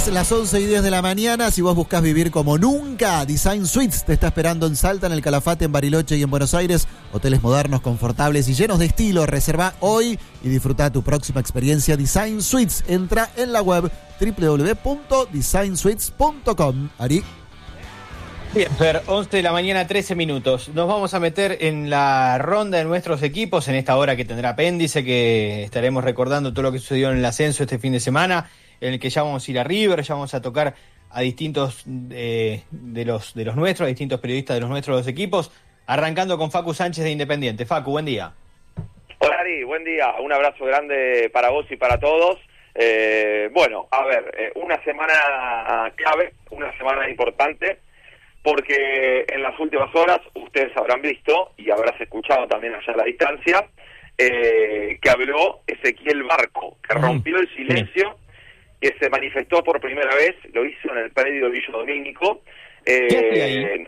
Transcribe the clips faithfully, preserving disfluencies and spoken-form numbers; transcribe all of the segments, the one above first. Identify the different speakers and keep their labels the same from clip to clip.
Speaker 1: las, las once y diez de la mañana. Si vos buscás vivir como nunca, Design Suites te está esperando en Salta, en el Calafate, en Bariloche y en Buenos Aires. Hoteles modernos, confortables y llenos de estilo. Reserva hoy y disfruta tu próxima experiencia Design Suites. Entra en la web doble u doble u doble u punto design suites punto com. Ari.
Speaker 2: Bien, Fer, once de la mañana, trece minutos. Nos vamos a meter en la ronda de nuestros equipos en esta hora que tendrá apéndice, que estaremos recordando todo lo que sucedió en el ascenso este fin de semana, en el que ya vamos a ir a River, ya vamos a tocar a distintos eh, de los de los nuestros, a distintos periodistas de los nuestros los equipos, arrancando con Facu Sánchez de Independiente. Facu, buen día.
Speaker 3: Hola Ari, buen día, un abrazo grande para vos y para todos. Eh, bueno, a ver, eh, una semana clave, una semana importante, porque en las últimas horas ustedes habrán visto y habrás escuchado también allá a la distancia eh, que habló Ezequiel Barco, que rompió el silencio, que se manifestó por primera vez, lo hizo en el predio Villa Domínico. Eh,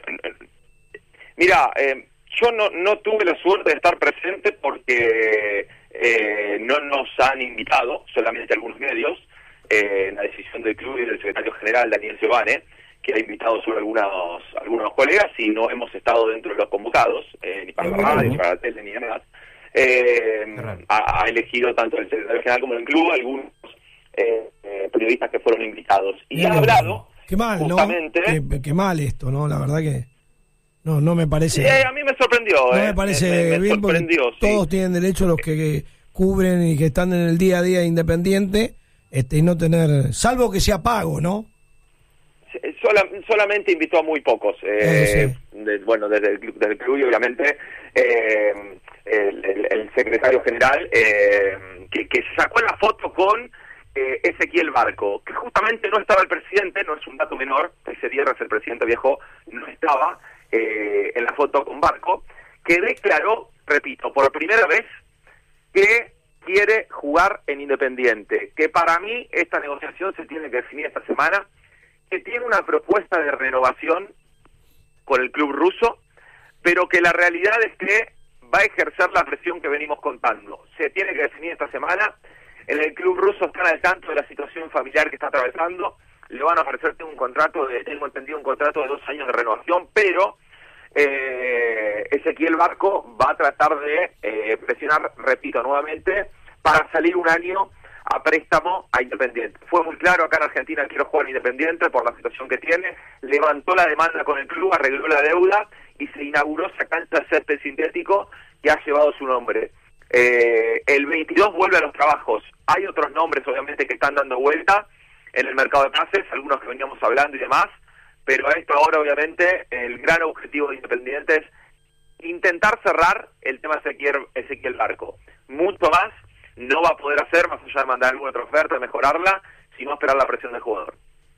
Speaker 3: mira, eh, yo no, no tuve la suerte de estar presente porque eh, no nos han invitado, solamente algunos medios, eh, en la decisión del club y del secretario general Daniel Giovane, que ha invitado solo algunos algunos colegas y no hemos estado dentro de los convocados, eh, ni para la radio, ni para la tele, ni demás. Eh, ha, ha elegido tanto el secretario general como el club algunos eh, eh, periodistas que fueron invitados. Y Bien, ha hablado
Speaker 4: qué mal,
Speaker 3: justamente...
Speaker 4: ¿no? Qué, qué mal esto, ¿no? La verdad que no no me parece...
Speaker 3: Eh, a mí me sorprendió.
Speaker 4: No
Speaker 3: eh.
Speaker 4: me parece
Speaker 3: me, me
Speaker 4: bien porque
Speaker 3: sí.
Speaker 4: todos tienen derecho, los que, que cubren y que están en el día a día Independiente, este, y no tener... Salvo que sea pago, ¿no?
Speaker 3: Sola, solamente invitó a muy pocos, eh,
Speaker 4: sí.
Speaker 3: de, bueno, desde el, desde el club y obviamente eh, el, el, el secretario general eh, que, que se sacó la foto con eh, Ezequiel Barco, que justamente no estaba el presidente, no es un dato menor, ese viernes el presidente viejo no estaba eh, en la foto con Barco, que declaró, repito, por primera vez que quiere jugar en Independiente, que para mí esta negociación se tiene que definir esta semana, que tiene una propuesta de renovación con el club ruso, pero que la realidad es que va a ejercer la presión que venimos contando. Se tiene que definir esta semana. En el club ruso están al tanto de la situación familiar que está atravesando. Le van a ofrecerte un contrato, de, tengo entendido, un contrato de dos años de renovación, pero eh, Ezequiel Barco va a tratar de eh, presionar, repito nuevamente, para salir un año a préstamo a Independiente. Fue muy claro, acá en Argentina quiero jugar Independiente por la situación que tiene, levantó la demanda con el club, arregló la deuda y se inauguró esa cancha de césped sintético que ha llevado su nombre. Eh, el veintidós vuelve a los trabajos. Hay otros nombres obviamente que están dando vuelta en el mercado de pases, algunos que veníamos hablando y demás, pero a esto ahora obviamente el gran objetivo de Independiente es intentar cerrar el tema Ezequiel, Ezequiel Barco. Mucho más no va a poder hacer, más allá de mandar alguna otra oferta, de mejorarla, sino esperar la presión del jugador.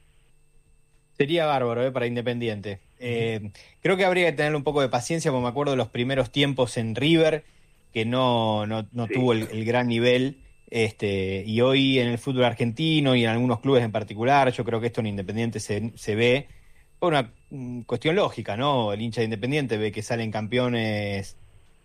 Speaker 2: Sería bárbaro eh, para Independiente. Eh, creo que habría que tener un poco de paciencia, porque me acuerdo de los primeros tiempos en River, que no, no, no sí. tuvo el, el gran nivel, este, y hoy en el fútbol argentino y en algunos clubes en particular, yo creo que esto en Independiente se, se ve por una mm, cuestión lógica, ¿no? El hincha de Independiente ve que salen campeones.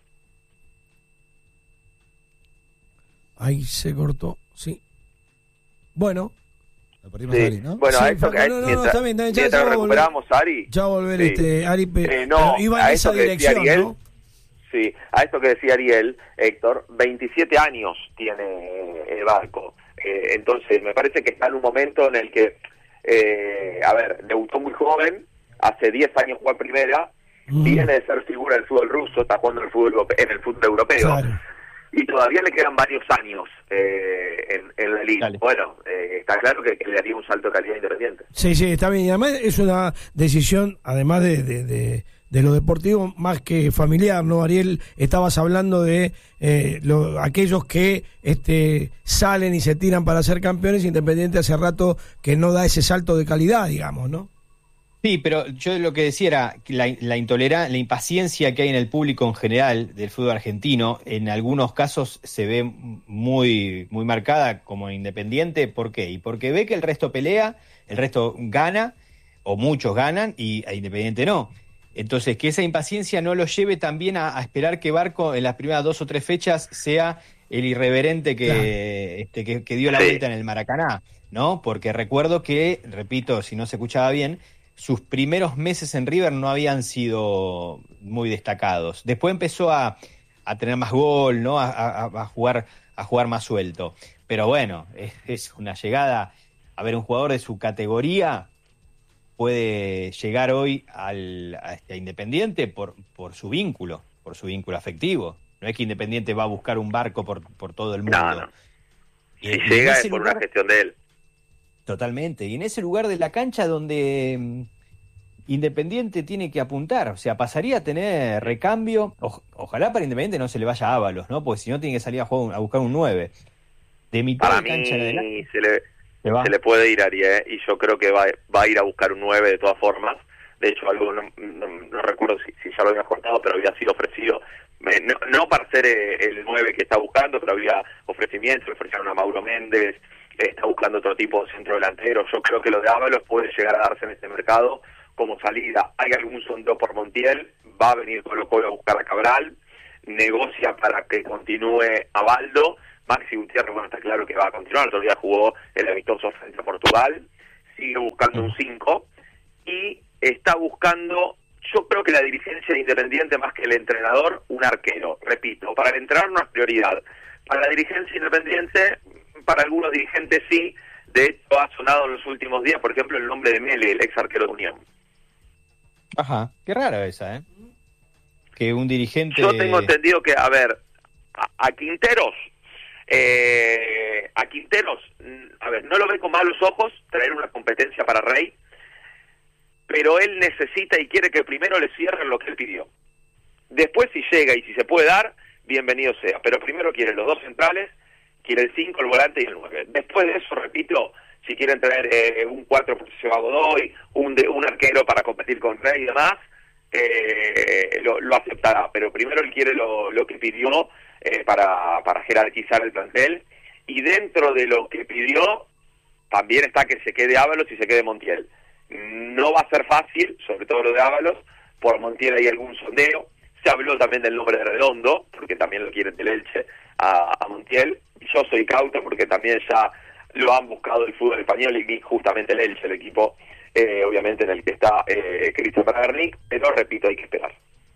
Speaker 4: Ahí se cortó, sí. Bueno.
Speaker 3: Lo perdimos sí. Ari, ¿no? Bueno,
Speaker 4: sí,
Speaker 3: a esto que
Speaker 4: no, no, no,
Speaker 3: mientras,
Speaker 4: está bien, está bien, ya,
Speaker 3: mientras
Speaker 4: ya
Speaker 3: recuperamos
Speaker 4: volver,
Speaker 3: a Ari.
Speaker 4: Ya volver
Speaker 3: sí.
Speaker 4: este, Ari, pe,
Speaker 3: eh, no,
Speaker 4: pero iba en esa dirección,
Speaker 3: Ariel,
Speaker 4: ¿no?
Speaker 3: Sí, a esto que decía Ariel, Héctor, veintisiete años tiene el Barco. Eh, entonces, me parece que está en un momento en el que, eh, a ver, debutó muy joven, hace diez años jugó en primera, mm. viene de ser figura del fútbol ruso, está jugando en el fútbol, en el fútbol europeo. Claro. Y todavía le quedan varios años eh, en, en la liga. Dale. Bueno, eh, está claro que, que le daría un salto de calidad Independiente.
Speaker 4: Sí, sí, está bien. Y además es una decisión, además de, de, de, de lo deportivo, más que familiar, ¿no, Ariel? Estabas hablando de eh, lo, aquellos que este, salen y se tiran para ser campeones. Independiente hace rato que no da ese salto de calidad, digamos, ¿no?
Speaker 2: Sí, pero yo lo que decía era que la, la intolerancia, la impaciencia que hay en el público en general del fútbol argentino, en algunos casos se ve muy, muy marcada como Independiente. ¿Por qué? Y porque ve que el resto pelea, el resto gana, o muchos ganan, y a Independiente no. Entonces, que esa impaciencia no lo lleve también a, a esperar que Barco en las primeras dos o tres fechas sea el irreverente que, claro. este, que, que dio la vuelta en el Maracaná. ¿no? Porque recuerdo que, repito, si no se escuchaba bien, sus primeros meses en River no habían sido muy destacados. Después empezó a, a tener más gol, ¿no? A, a, a jugar a jugar más suelto. Pero bueno, es, es una llegada. A ver, un jugador de su categoría puede llegar hoy al, a, a Independiente por, por su vínculo, por su vínculo afectivo. No es que Independiente va a buscar un barco por, por todo el mundo.
Speaker 3: No, no.
Speaker 2: Y,
Speaker 3: si
Speaker 2: y
Speaker 3: llega es por
Speaker 2: lugar,
Speaker 3: una gestión de él.
Speaker 2: Totalmente. Y en ese lugar de la cancha donde um, Independiente tiene que apuntar, o sea, pasaría a tener recambio. O, ojalá para Independiente no se le vaya a Ábalos, ¿no? Porque si no tiene que salir a, jugar, a buscar un nueve. De mitad
Speaker 3: para
Speaker 2: de cancha
Speaker 3: mí
Speaker 2: en adelante,
Speaker 3: se le,
Speaker 2: se, va.
Speaker 3: se le puede ir a Ari, ¿eh? Y yo creo que va, va a ir a buscar un nueve de todas formas. De hecho, algo no, no, no recuerdo si, si ya lo había cortado, pero había sido ofrecido. No, no para ser el nueve que está buscando, pero había ofrecimientos, le ofrecieron a Mauro Méndez, está buscando otro tipo de centro delantero. Yo creo que lo de Ábalos puede llegar a darse en este mercado como salida. Hay algún sondeo por Montiel, va a venir Colo Colo a buscar a Cabral, negocia para que continúe a Baldo. Maxi Gutiérrez, bueno, está claro que va a continuar, el otro día jugó el amistoso frente a Portugal, sigue buscando un cinco y está buscando, yo creo que la dirigencia de Independiente más que el entrenador, un arquero. Repito, para el entrenador no es prioridad, para la dirigencia Independiente, para algunos dirigentes sí. De hecho ha sonado en los últimos días, por ejemplo, el nombre de Mele, el ex arquero de Unión.
Speaker 2: Ajá, qué rara esa, ¿eh? Que un dirigente...
Speaker 3: Yo tengo entendido que, a ver, a, a Quinteros, eh, a Quinteros, a ver, no lo ve con malos ojos traer una competencia para Rey, pero él necesita y quiere que primero le cierren lo que él pidió. Después, si llega y si se puede dar, bienvenido sea. Pero primero quiere los dos centrales, quiere el cinco, el volante y el nueve. Después de eso, repito, si quieren traer eh, un cuatro porque se va Godoy, un, de, un arquero para competir con Rey y demás, eh, lo, lo aceptará. Pero primero él quiere lo, lo que pidió eh, para, para jerarquizar el plantel. Y dentro de lo que pidió, también está que se quede Ábalos y se quede Montiel. No va a ser fácil, sobre todo lo de Ábalos, por Montiel hay algún sondeo. Se habló también del nombre de Redondo, porque también lo quieren del Elche a, a Montiel. Yo soy cauto porque también ya lo han buscado el fútbol español y justamente el Elche, el equipo eh, obviamente en el que está eh, Cristian Bragarnik, pero repito, hay que esperar.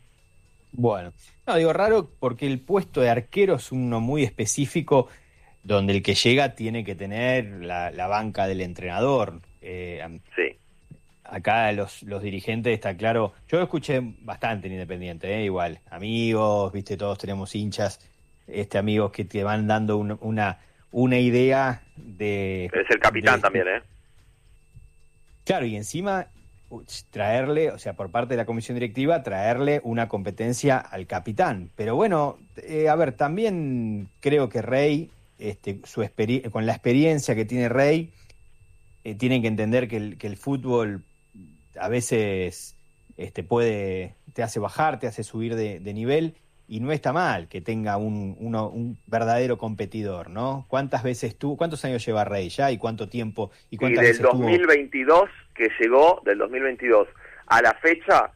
Speaker 2: Bueno, no, digo raro porque el puesto de arquero es uno muy específico donde el que llega tiene que tener la, la banca del entrenador. Eh,
Speaker 3: sí.
Speaker 2: Acá los, los dirigentes, está claro, yo escuché bastante en Independiente, ¿eh? Igual, amigos, viste, todos tenemos hinchas, este amigos que te van dando un, una una idea de...
Speaker 3: Es el capitán
Speaker 2: de,
Speaker 3: también, ¿eh?
Speaker 2: Claro, y encima traerle, o sea, por parte de la comisión directiva, traerle una competencia al capitán. Pero bueno, eh, a ver, también creo que Rey, este, su experi- con la experiencia que tiene Rey, eh, tienen que entender que el, que el fútbol a veces este, puede, te hace bajar, te hace subir de, de nivel, y no está mal que tenga un, uno, un verdadero competidor, ¿no? ¿Cuántas veces tú, cuántos años lleva Rey ya y cuánto tiempo y cuántas
Speaker 3: y del
Speaker 2: veces
Speaker 3: dos mil veintidós tuvo... que llegó, del dos mil veintidós a la fecha,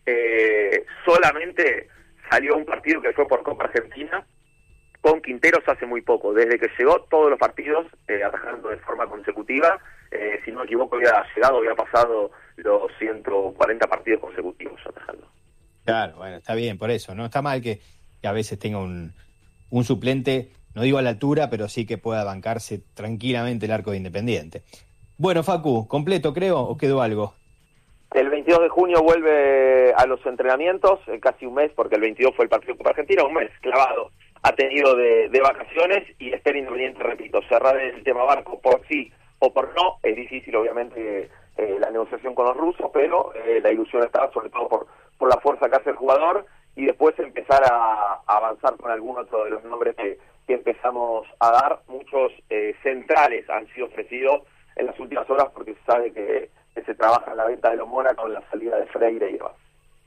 Speaker 3: eh, solamente salió un partido que fue por Copa Argentina con Quinteros hace muy poco. Desde que llegó, todos los partidos eh, atajando de forma consecutiva. Eh, si no me equivoco, había llegado, había pasado los ciento cuarenta partidos consecutivos atajando.
Speaker 2: Claro, bueno, está bien, por eso, ¿no? Está mal que, que a veces tenga un, un suplente, no digo a la altura, pero sí que pueda bancarse tranquilamente el arco de Independiente. Bueno, Facu, ¿completo creo o quedó algo?
Speaker 3: El veintidós de junio vuelve a los entrenamientos, eh, casi un mes, porque el veintidós fue el partido de Copa Argentina, un mes clavado. Ha tenido de, de vacaciones y espera Independiente, repito, cerrar el tema barco por sí o por no. Es difícil, obviamente, eh, la negociación con los rusos, pero eh, la ilusión está sobre todo por, por la fuerza que hace el jugador y después empezar a, a avanzar con algún otro de los nombres que, que empezamos a dar. Muchos eh, centrales han sido ofrecidos en las últimas horas porque se sabe que, que se trabaja en la venta de los Mona con la salida de Freire y demás.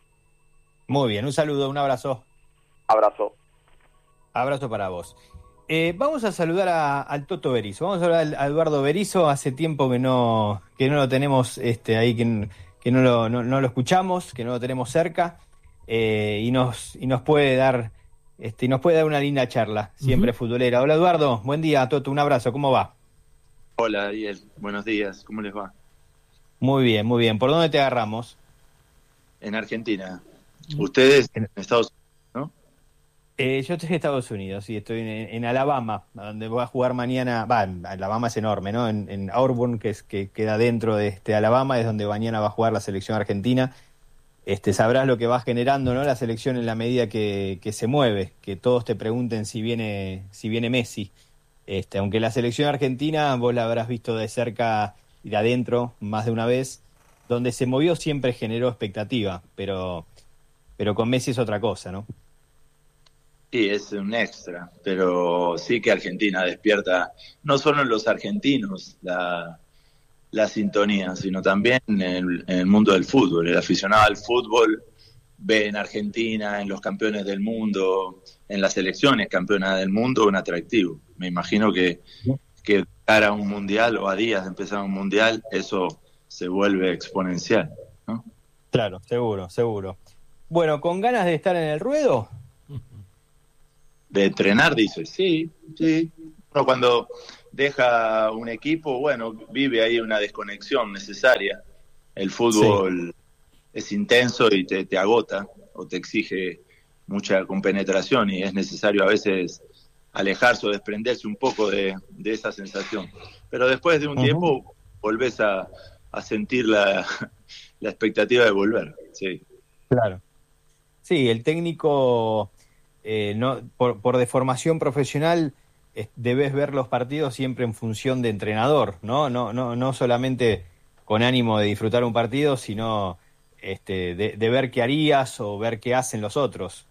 Speaker 2: Muy bien, un saludo, un abrazo.
Speaker 3: Abrazo.
Speaker 2: Abrazo para vos. Eh, vamos a saludar a, al Toto Berizzo. Vamos a hablar a Eduardo Berizzo. Hace tiempo que no que no lo tenemos este, ahí, que, que no, lo, no, no lo escuchamos, que no lo tenemos cerca. Eh, y nos y nos puede dar este, nos puede dar una linda charla, siempre uh-huh. futbolera. Hola Eduardo, buen día, Toto, un abrazo, ¿cómo va?
Speaker 5: Hola, Ariel. Buenos días. ¿Cómo les va?
Speaker 2: Muy bien, muy bien. ¿Por dónde te agarramos?
Speaker 5: En Argentina. Ustedes en Estados Unidos, ¿no?
Speaker 2: Eh, yo estoy en Estados Unidos, sí, estoy en, en Alabama, donde voy a jugar mañana. Va, Alabama es enorme, ¿no? En, en Auburn, que es que queda dentro de este Alabama, es donde mañana va a jugar la selección argentina. Este, sabrás lo que va generando, ¿no? La selección en la medida que, que se mueve, que todos te pregunten si viene, si viene Messi. Este, aunque la selección argentina, vos la habrás visto de cerca y de adentro más de una vez, donde se movió siempre generó expectativa, pero, pero con Messi es otra cosa, ¿no?
Speaker 5: Sí, es un extra, pero sí que Argentina despierta, no solo en los argentinos, la, la sintonía, sino también en el, en el mundo del fútbol. El aficionado al fútbol ve en Argentina, en los campeones del mundo, en las selecciones campeonas del mundo, un atractivo. Me imagino que, que cara a un mundial o a días de empezar un mundial, eso se vuelve exponencial, ¿no?
Speaker 2: Claro, seguro, seguro. Bueno, ¿con ganas de estar en el ruedo?
Speaker 5: De entrenar, dice, sí, sí. Uno cuando deja un equipo, bueno, vive ahí una desconexión necesaria. El fútbol sí. Es intenso y te, te agota o te exige mucha compenetración y es necesario a veces alejarse o desprenderse un poco de, de esa sensación. Pero después de un uh-huh. tiempo volvés a, a sentir la, la expectativa de volver. Sí.
Speaker 2: Claro. Sí, el técnico... Eh, no, por, por deformación profesional eh, debes ver los partidos siempre en función de entrenador, ¿no? No, no, no solamente con ánimo de disfrutar un partido, sino este, de, de ver qué harías o ver qué hacen los otros.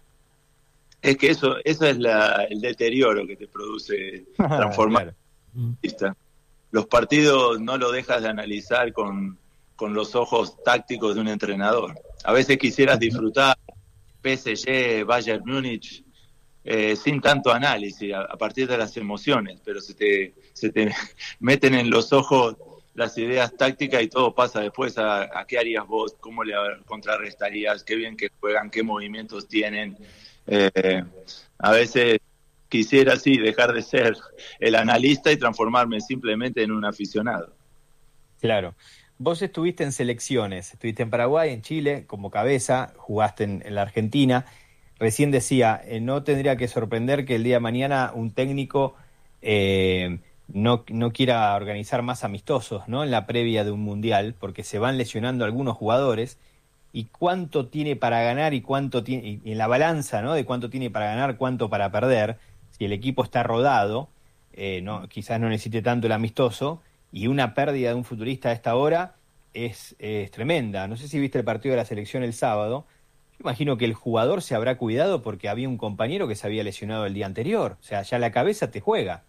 Speaker 5: Es que eso, eso es la, el deterioro que te produce transformar. Claro. Los partidos no lo dejas de analizar con, con los ojos tácticos de un entrenador. A veces quisieras disfrutar P S G, Bayern Múnich, eh, sin tanto análisis, a, a partir de las emociones, pero se te, se te meten en los ojos las ideas tácticas y todo pasa después a, a qué harías vos, cómo le contrarrestarías, qué bien que juegan, qué movimientos tienen. Eh, a veces quisiera, sí, dejar de ser el analista y transformarme simplemente en un aficionado.
Speaker 2: Claro. Vos estuviste en selecciones, estuviste en Paraguay, en Chile, como cabeza, jugaste en, en la Argentina. Recién decía, eh, no tendría que sorprender que el día de mañana un técnico eh, no, no quiera organizar más amistosos, ¿no? En la previa de un mundial, porque se van lesionando algunos jugadores. ¿Y cuánto tiene para ganar y cuánto tiene, y en la balanza, ¿no? De cuánto tiene para ganar, cuánto para perder? Si el equipo está rodado, eh, no, quizás no necesite tanto el amistoso. Y una pérdida de un futbolista a esta hora es, es tremenda. No sé si viste el partido de la selección el sábado. Yo imagino que el jugador se habrá cuidado porque había un compañero que se había lesionado el día anterior. O sea, ya la cabeza te juega.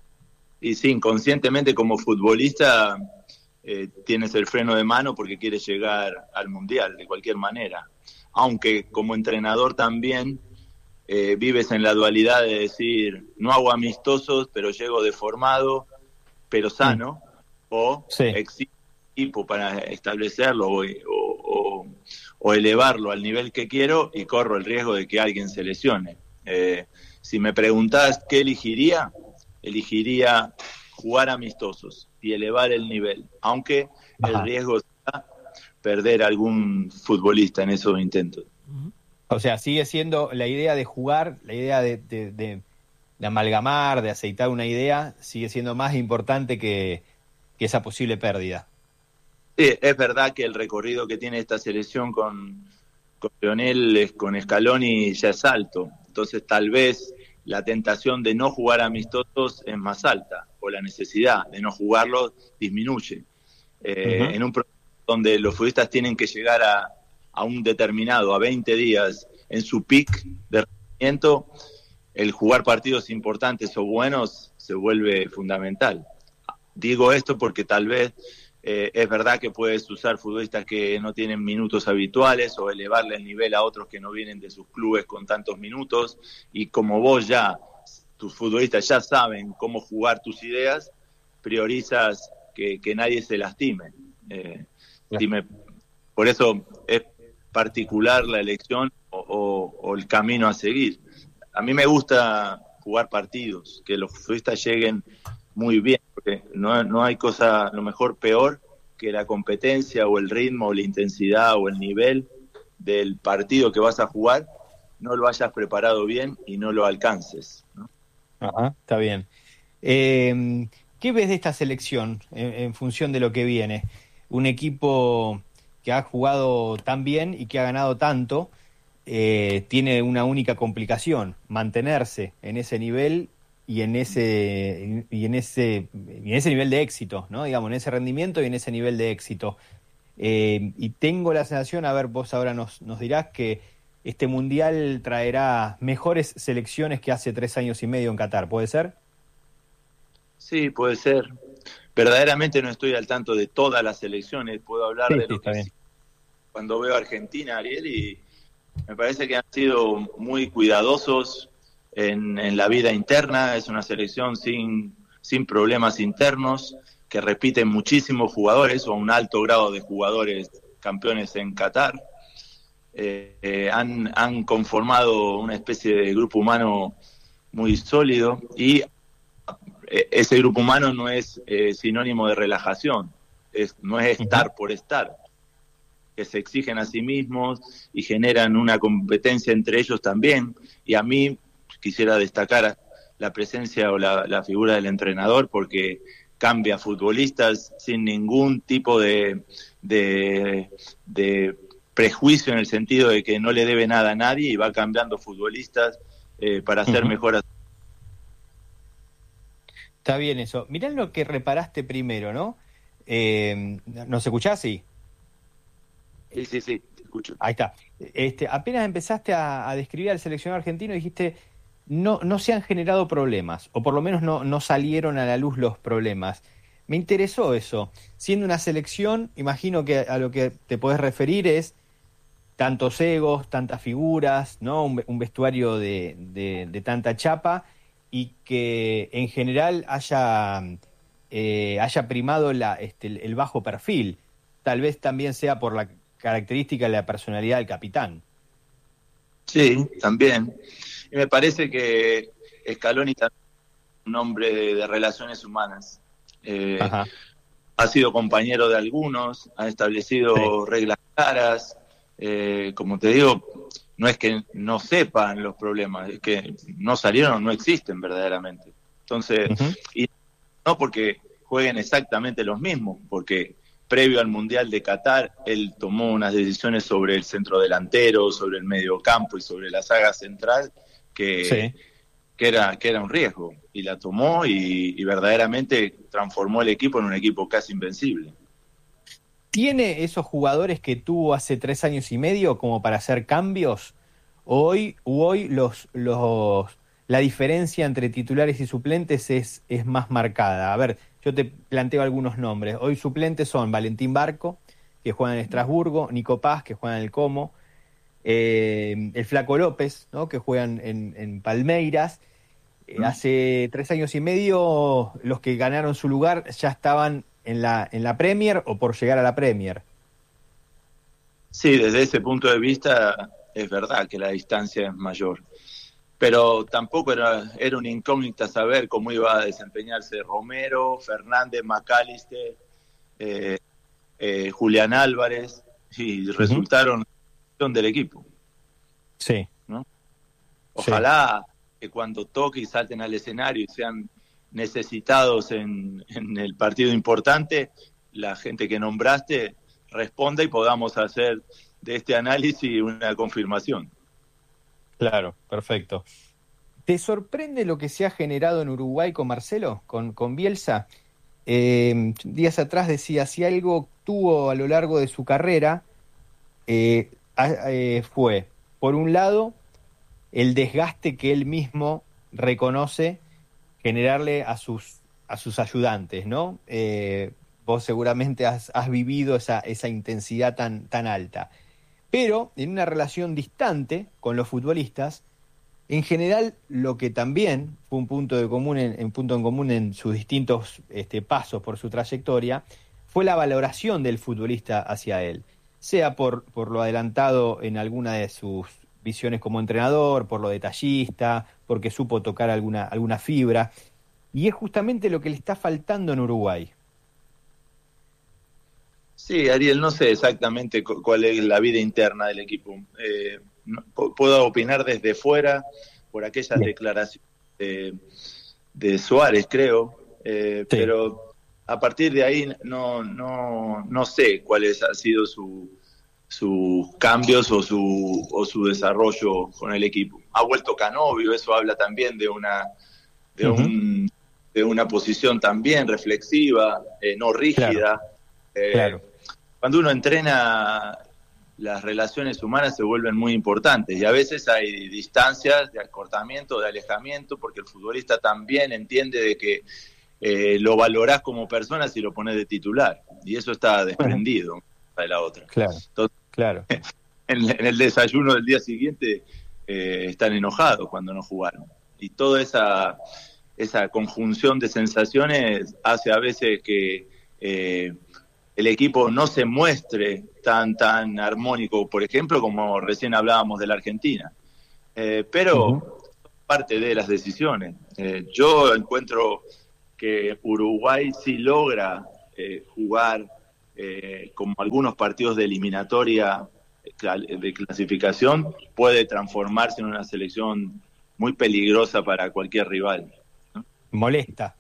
Speaker 5: Y sí, inconscientemente como futbolista eh, tienes el freno de mano porque quieres llegar al Mundial de cualquier manera. Aunque como entrenador también eh, vives en la dualidad de decir, no hago amistosos, pero llego deformado, pero sano. Mm. O sí. Existe equipo para establecerlo o, o, o elevarlo al nivel que quiero y corro el riesgo de que alguien se lesione. Eh, si me preguntás qué elegiría, elegiría jugar amistosos y elevar el nivel, aunque Ajá. el riesgo sea perder algún futbolista en esos intentos.
Speaker 2: O sea, sigue siendo la idea de jugar, la idea de, de, de, de amalgamar, de aceitar una idea, sigue siendo más importante que que esa posible pérdida.
Speaker 5: Sí, es verdad que el recorrido que tiene esta selección con, con Lionel, con Scaloni ya es alto, entonces tal vez la tentación de no jugar amistosos es más alta, o la necesidad de no jugarlos disminuye. Eh, uh-huh. En un proceso donde los futbolistas tienen que llegar a, a un determinado, a veinte días, en su pic de rendimiento, el jugar partidos importantes o buenos se vuelve fundamental. Digo esto porque tal vez eh, es verdad que puedes usar futbolistas que no tienen minutos habituales o elevarle el nivel a otros que no vienen de sus clubes con tantos minutos, y como vos ya, tus futbolistas ya saben cómo jugar tus ideas, priorizas que, que nadie se lastime. Eh, si me, por eso es particular la elección o, o, o el camino a seguir. A mí me gusta jugar partidos, que los futbolistas lleguen muy bien, porque no, no hay cosa, a lo mejor peor que la competencia o el ritmo o la intensidad o el nivel del partido que vas a jugar, no lo hayas preparado bien y no lo alcances, ¿no?
Speaker 2: Ajá, está bien. Eh, ¿Qué ves de esta selección en, en función de lo que viene? Un equipo que ha jugado tan bien y que ha ganado tanto, eh, tiene una única complicación: mantenerse en ese nivel y en ese y en ese y en ese nivel de éxito, ¿no? Digamos, en ese rendimiento y en ese nivel de éxito. Eh, y tengo la sensación, a ver, vos ahora nos, nos dirás, que este mundial traerá mejores selecciones que hace tres años y medio en Qatar, ¿puede ser?
Speaker 5: Sí, puede ser. Verdaderamente no estoy al tanto de todas las selecciones, puedo hablar
Speaker 2: Sí,
Speaker 5: de
Speaker 2: sí,
Speaker 5: lo
Speaker 2: está
Speaker 5: que
Speaker 2: bien.
Speaker 5: sí, cuando veo a Argentina, Ariel, y me parece que han sido muy cuidadosos en, en la vida interna. Es una selección sin, sin problemas internos, que repiten muchísimos jugadores, o un alto grado de jugadores campeones en Qatar. Eh, eh, han, han conformado una especie de grupo humano muy sólido, y eh, ese grupo humano no es eh, sinónimo de relajación, es, no es estar uh-huh. por estar, que se exigen a sí mismos y generan una competencia entre ellos también. Y a mí quisiera destacar la presencia o la, la figura del entrenador, porque cambia futbolistas sin ningún tipo de, de, de prejuicio, en el sentido de que no le debe nada a nadie, y va cambiando futbolistas eh, para hacer uh-huh. mejoras.
Speaker 2: Está bien eso. Mirá lo que reparaste primero, ¿no? Eh, ¿Nos escuchás? Sí.
Speaker 5: Sí, sí, sí, te escucho.
Speaker 2: Ahí está. Este, apenas empezaste a, a describir al seleccionado argentino, dijiste, no, no se han generado problemas, o por lo menos no, no salieron a la luz los problemas. Me interesó eso. Siendo una selección, imagino que a lo que te podés referir es tantos egos, tantas figuras, ¿no? Un, un vestuario de, de, de tanta chapa, y que en general haya, eh, haya primado la, este, el bajo perfil. Tal vez también sea por la característica de la personalidad del capitán.
Speaker 5: Sí, también. Y me parece que Scaloni también es un hombre de, de relaciones humanas. Eh, ha sido compañero de algunos, ha establecido sí. reglas claras. Eh, como te digo, no es que no sepan los problemas, es que no salieron o no existen verdaderamente. Entonces, uh-huh. y no porque jueguen exactamente los mismos, porque previo al Mundial de Qatar, él tomó unas decisiones sobre el centro delantero, sobre el mediocampo y sobre la saga central que, sí. que, era, que era un riesgo. Y la tomó y, y verdaderamente transformó el equipo en un equipo casi invencible.
Speaker 2: ¿Tiene esos jugadores que tuvo hace tres años y medio como para hacer cambios? Hoy, hoy los, los, la diferencia entre titulares y suplentes es, es más marcada. A ver, yo te planteo algunos nombres. Hoy suplentes son Valentín Barco, que juega en Estrasburgo, Nico Paz, que juega en el Como, eh, el Flaco López, ¿no? que juega en, en Palmeiras. Eh, hace tres años y medio los que ganaron su lugar ya estaban en la, en la Premier o por llegar a la Premier.
Speaker 5: Sí, desde ese punto de vista es verdad que la distancia es mayor. Pero tampoco era, era una incógnita saber cómo iba a desempeñarse Romero, Fernández, McAllister, eh, eh, Julián Álvarez, y uh-huh. resultaron del equipo.
Speaker 2: Sí.
Speaker 5: ¿No? Ojalá sí. que cuando toque y salten al escenario y sean necesitados en, en el partido importante, la gente que nombraste responda y podamos hacer de este análisis una confirmación.
Speaker 2: Claro, perfecto. ¿Te sorprende lo que se ha generado en Uruguay con Marcelo, con, con Bielsa? Eh, días atrás decía, si algo tuvo a lo largo de su carrera, eh, eh, fue, por un lado, el desgaste que él mismo reconoce generarle a sus, a sus ayudantes, ¿no? Eh, vos seguramente has, has vivido esa, esa intensidad tan, tan alta. Pero en una relación distante con los futbolistas, en general lo que también fue un punto de común en, en punto en común en sus distintos este, pasos por su trayectoria, fue la valoración del futbolista hacia él, sea por, por lo adelantado en alguna de sus visiones como entrenador, por lo detallista, porque supo tocar alguna, alguna fibra. y es justamente lo que le está faltando en Uruguay.
Speaker 5: Sí, Ariel, no sé exactamente cu- cuál es la vida interna del equipo. Eh, no- p- puedo opinar desde fuera por aquellas
Speaker 2: Bien.
Speaker 5: declaraciones de, de Suárez, creo, eh,
Speaker 2: Sí.
Speaker 5: pero a partir de ahí no, no, no sé cuáles han sido su, sus cambios o su, o su desarrollo con el equipo. Ha vuelto Canovio, eso habla también de una, de
Speaker 2: Ujú.
Speaker 5: un, de una posición también reflexiva, eh, no rígida.
Speaker 2: Claro.
Speaker 5: Eh,
Speaker 2: Claro.
Speaker 5: Cuando uno entrena, las relaciones humanas se vuelven muy importantes y a veces hay distancias de acortamiento, de alejamiento, porque el futbolista también entiende de que eh, lo valorás como persona si lo pones de titular, y eso está desprendido una de la otra.
Speaker 2: Claro.
Speaker 5: Entonces,
Speaker 2: Claro.
Speaker 5: en, en el desayuno del día siguiente eh, están enojados cuando no jugaron, y toda esa, esa conjunción de sensaciones hace a veces que eh, el equipo no se muestre tan tan armónico, por ejemplo, como recién hablábamos de la Argentina. Eh, pero
Speaker 2: Ujú.
Speaker 5: parte de las decisiones. Eh, yo encuentro que Uruguay sí logra eh, jugar eh, como algunos partidos de eliminatoria de clasificación, puede transformarse en una selección muy peligrosa para cualquier rival, ¿no?
Speaker 2: Molesta,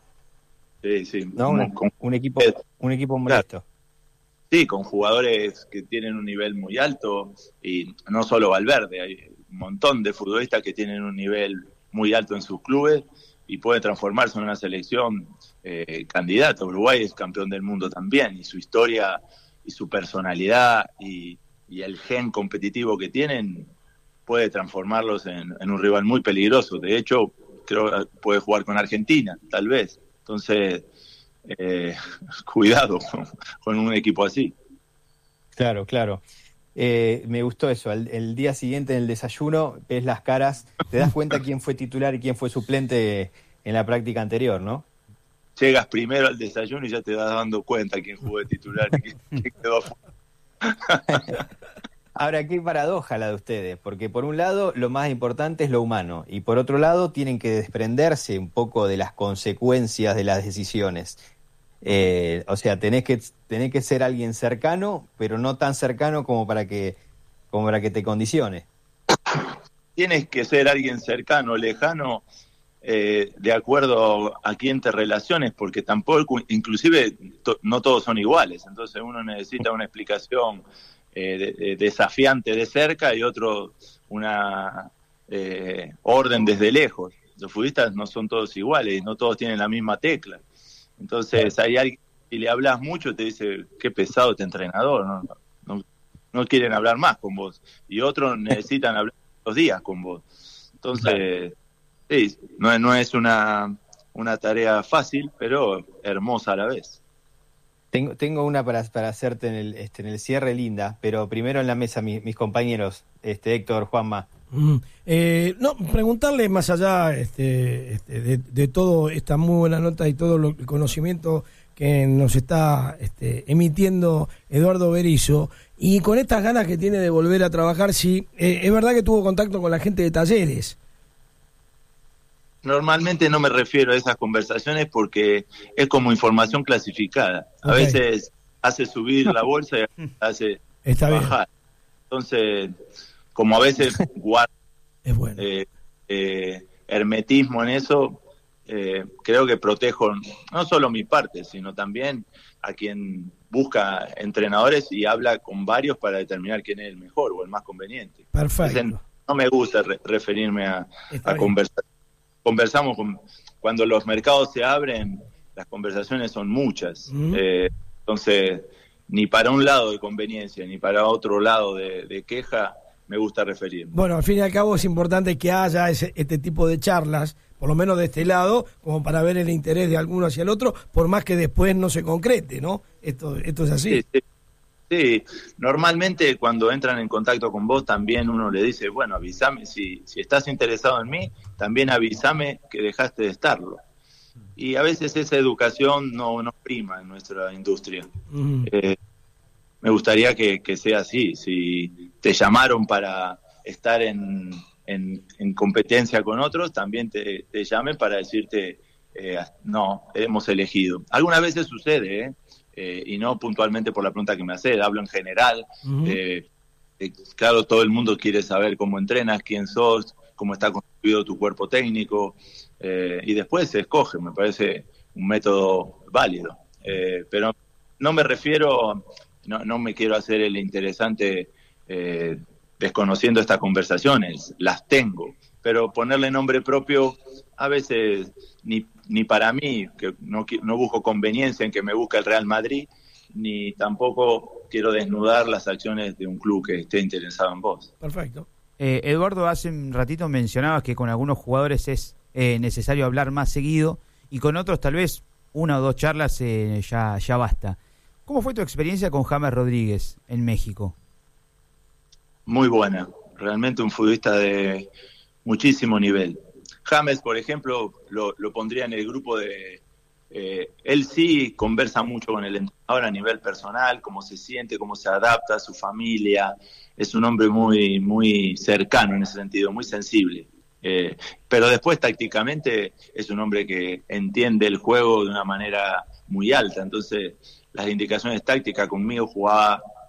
Speaker 5: Sí, sí.
Speaker 2: ¿no? Una-
Speaker 5: Con-
Speaker 2: un equipo, un equipo molesto.
Speaker 5: Sí, con jugadores que tienen un nivel muy alto, y no solo Valverde, hay un montón de futbolistas que tienen un nivel muy alto en sus clubes y puede transformarse en una selección eh, candidata. Uruguay es campeón del mundo también, y su historia y su personalidad y, y el gen competitivo que tienen puede transformarlos en, en un rival muy peligroso. De hecho, creo que puede jugar con Argentina, tal vez. Entonces, eh, cuidado con, con un equipo así.
Speaker 2: Claro, claro. Eh, me gustó eso. El, el día siguiente en el desayuno ves las caras, te das cuenta quién fue titular y quién fue suplente en la práctica anterior, ¿no?
Speaker 5: Llegas primero al desayuno y ya te vas dando cuenta quién jugó de titular y quién, quién quedó afuera.
Speaker 2: Ahora, qué paradoja la de ustedes, porque por un lado lo más importante es lo humano y por otro lado tienen que desprenderse un poco de las consecuencias de las decisiones. Eh, o sea, tenés que, tenés que ser alguien cercano, pero no tan cercano como para que, como para que te condicione.
Speaker 5: Tienes que ser alguien cercano, lejano, eh, de acuerdo a quién te relaciones, porque tampoco, inclusive to, no todos son iguales, entonces uno necesita una explicación eh, de, de, desafiante de cerca y otro una eh, orden desde lejos. Los futbolistas no son todos iguales, no todos tienen la misma tecla. Entonces hay alguien, si le hablas mucho, te dice, qué pesado este entrenador, no, no, no quieren hablar más con vos. Y otros necesitan hablar los días con vos. Entonces, sí, no, no es una, una tarea fácil, pero hermosa a la vez.
Speaker 2: Tengo, tengo una para, para hacerte en el, este, en el cierre, Linda, pero primero en la mesa, mi, mis compañeros, este, Héctor, Juanma.
Speaker 4: Mm. Eh, no, preguntarle más allá este, este, de, de todo esta muy buena nota y todo lo, el conocimiento que nos está este, emitiendo Eduardo Berizzo, y con estas ganas que tiene de volver a trabajar, si eh, es verdad que tuvo contacto con la gente de Talleres.
Speaker 5: Normalmente no me refiero a esas conversaciones porque es como información clasificada. A
Speaker 4: Okay.
Speaker 5: veces hace subir la bolsa y hace
Speaker 4: Está
Speaker 5: bajar. Entonces, como a veces guarda
Speaker 4: bien, es bueno.
Speaker 5: eh, eh, hermetismo en eso, eh, creo que protejo no solo mi parte, sino también a quien busca entrenadores y habla con varios para determinar quién es el mejor o el más conveniente.
Speaker 4: Perfecto.
Speaker 5: Entonces, no me gusta re- referirme a,
Speaker 4: Está
Speaker 5: a
Speaker 4: bien.
Speaker 5: conversar. Conversamos con, cuando los mercados se abren, las conversaciones son muchas.
Speaker 4: Mm.
Speaker 5: Eh, entonces, ni para un lado de conveniencia, ni para otro lado de, de queja, me gusta referirme.
Speaker 4: Bueno, al fin y al cabo es importante que haya ese, este tipo de charlas, por lo menos de este lado, como para ver el interés de alguno hacia el otro, por más que después no se concrete, ¿no? Esto, esto es así.
Speaker 5: Sí, sí. Sí, normalmente cuando entran en contacto con vos también uno le dice, bueno, avísame, si, si estás interesado en mí, también avísame que dejaste de estarlo. Y a veces esa educación no, no prima en nuestra industria.
Speaker 4: Mm.
Speaker 5: Eh, me gustaría que, que sea así. Si te llamaron para estar en, en, en competencia con otros, también te, te llamen para decirte eh, no, hemos elegido. Algunas veces sucede, ¿eh? Eh, y no puntualmente por la pregunta que me hace, hablo en general. Uh-huh. eh, eh, claro, todo el mundo quiere saber cómo entrenas, quién sos, cómo está construido tu cuerpo técnico, eh, y después se escoge, me parece un método válido. Eh, pero no me refiero, no, no me quiero hacer el interesante eh, desconociendo estas conversaciones, las tengo, pero ponerle nombre propio a veces ni, ni para mí, que no, no busco conveniencia en que me busque el Real Madrid, ni tampoco quiero desnudar las acciones de un club que esté interesado en vos.
Speaker 4: Perfecto.
Speaker 6: Eh, Eduardo, hace un ratito mencionabas que con algunos jugadores es eh, necesario hablar más seguido y con otros tal vez una o dos charlas eh, ya, ya basta. ¿Cómo fue tu experiencia con James Rodríguez en México?
Speaker 5: Muy buena, realmente un futbolista de muchísimo nivel. James, por ejemplo, lo, lo pondría en el grupo de... Eh, él sí conversa mucho con el entrenador a nivel personal, cómo se siente, cómo se adapta a su familia. Es un hombre muy, muy cercano en ese sentido, muy sensible. Eh, pero después tácticamente es un hombre que entiende el juego de una manera muy alta. Entonces las indicaciones tácticas conmigo jugaba